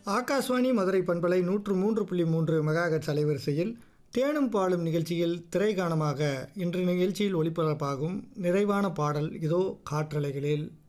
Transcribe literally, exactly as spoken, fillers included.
ஆகாஷ்வாணி மதுரை பண்பலை நூற்று மூன்று புள்ளி மூன்று மெகாஹெர்ட்ஸ் அலைவரிசையில் தேனும் பாலும் நிகழ்ச்சியில் திரைகாணமாக இன்று நிகழ்ச்சியில் ஒளிபரப்பாகும் நிறைவான பாடல் இதோ காற்றலைகளில்.